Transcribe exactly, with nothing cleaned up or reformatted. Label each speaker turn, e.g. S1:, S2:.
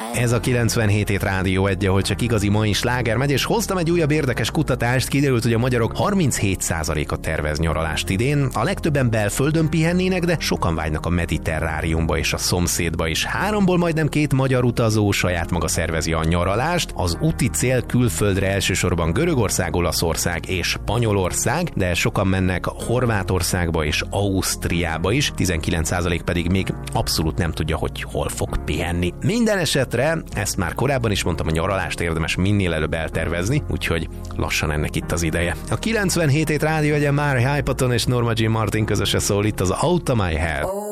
S1: Ez a kilencvenhét hét Rádió egy, ahol csak igazi mai sláger megy, és hoztam egy újabb érdekes kutatást. Kiderült, hogy a magyarok harminchét százaléka tervez nyaralást idén. A legtöbben belföldön pihennének, de sokan vágynak a mediterráriumba és a szomszédba is. Háromból majdnem két magyar utazó saját maga szervezi a nyaralást. Az úti cél külföldre elsősorban Görögország, Olaszország és Spanyolország, de sokan mennek Horvátországba és Ausztriába is, tizenkilenc százalék pedig még abszolút nem tudja, hogy hol fog pihenni. Minden esetre, ezt már korábban is mondtam, a nyaralást érdemes minél előbb eltervezni, úgyhogy lassan ennek itt az ideje. A kilencvenhét hét Rádió egyen Mary Hypaton és Norma Jean Martin közösen szól itt az Out of My Head.